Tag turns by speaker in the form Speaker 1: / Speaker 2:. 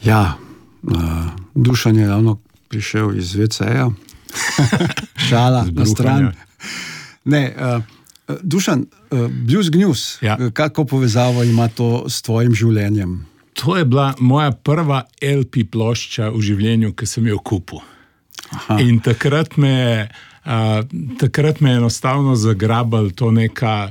Speaker 1: Ja, Dušan je ravno prišel iz WC-ja. Šala na stran. Ne, Dušan, Blues Gnus, kako povezavo ima to s tvojim življenjem?
Speaker 2: To je bila moja prva LP plošča v življenju, ki sem jo kupil. In takrat me je enostavno zagrabalo to neka